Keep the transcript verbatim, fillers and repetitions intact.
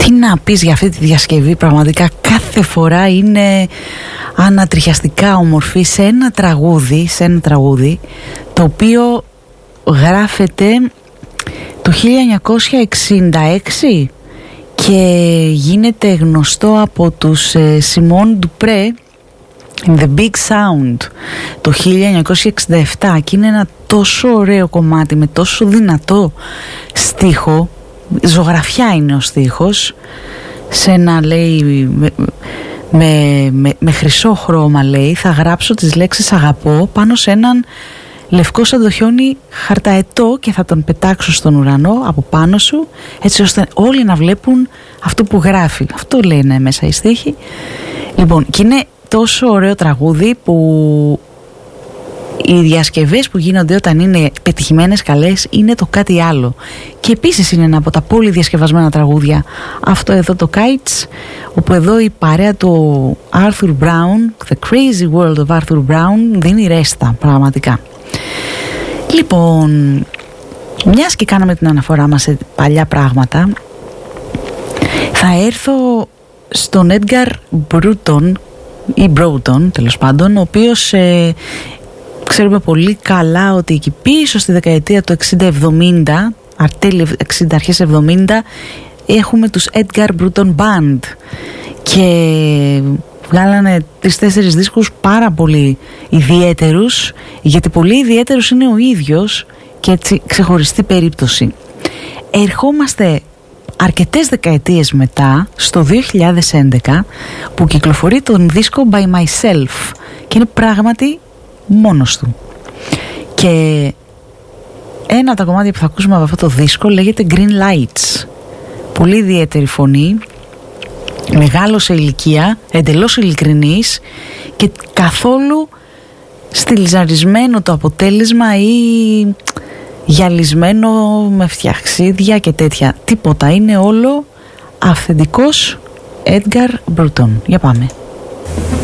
Τι να πεις για αυτή τη διασκευή, πραγματικά κάθε φορά είναι ανατριχιαστικά όμορφη σε ένα τραγούδι, σε ένα τραγούδι το οποίο γράφεται το χίλια εννιακόσια εξήντα έξι και γίνεται γνωστό από τους Simone Dupré, The Big Sound, το χίλια εννιακόσια εξήντα επτά, και είναι ένα τόσο ωραίο κομμάτι με τόσο δυνατό στίχο, ζωγραφιά είναι ο στίχος, σε ένα, λέει, με, με, με, με χρυσό χρώμα, λέει, θα γράψω τις λέξεις αγαπώ πάνω σε έναν λευκό σαν το χιόνι χαρταετό και θα τον πετάξω στον ουρανό από πάνω σου, έτσι ώστε όλοι να βλέπουν αυτό που γράφει. Αυτό λένε μέσα οι στίχοι. Λοιπόν, και είναι τόσο ωραίο τραγούδι που οι διασκευές που γίνονται όταν είναι πετυχημένες, καλές, είναι το κάτι άλλο. Και επίσης είναι ένα από τα πολύ διασκευασμένα τραγούδια αυτό εδώ, το Kites, όπου εδώ η παρέα του Arthur Brown, The Crazy World of Arthur Brown, δίνει ρέστα πραγματικά. Λοιπόν, μιας και κάναμε την αναφορά μας σε παλιά πράγματα, θα έρθω στον Edgar Bruton ή Broughton, τέλος πάντων, ο οποίος ε, ξέρουμε πολύ καλά ότι εκεί πίσω στη δεκαετία του εξήντα εβδομήντα, αρτέλη εξήντα αρχές εβδομήντα, έχουμε τους Edgar Bruton Band και βγάλανε τρεις-τέσσερις δίσκους πάρα πολύ ιδιαίτερους, γιατί πολύ ιδιαίτερος είναι ο ίδιος και έτσι ξεχωριστή περίπτωση. Ερχόμαστε αρκετές δεκαετίες μετά, στο δύο χιλιάδες έντεκα, που κυκλοφορεί τον δίσκο By Myself και είναι πράγματι μόνος του. Και ένα από τα κομμάτια που θα ακούσουμε από αυτό το δίσκο λέγεται Green Lights. Πολύ ιδιαίτερη φωνή, μεγάλο σε ηλικία, εντελώς ειλικρινής και καθόλου στυλιζαρισμένο το αποτέλεσμα ή γυαλισμένο με φτιαξίδια και τέτοια. Τίποτα, είναι όλο αυθεντικός Edgar Bruton. Για πάμε.